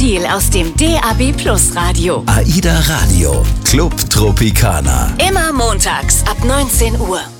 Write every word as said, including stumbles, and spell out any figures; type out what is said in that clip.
viel aus dem D A B Plus Radio. AIDA Radio, Club Tropicana. Immer montags ab neunzehn Uhr.